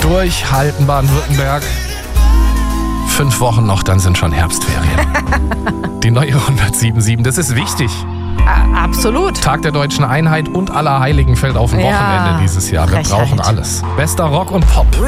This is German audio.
Durchhalten, Baden-Württemberg. 5 Wochen noch, dann sind schon Herbstferien. Die neue 107.7, das ist wichtig. Absolut. Tag der Deutschen Einheit und Allerheiligen fällt auf ein Wochenende dieses Jahr. Wir Frechheit. brauchen alles. Bester Rock und Pop.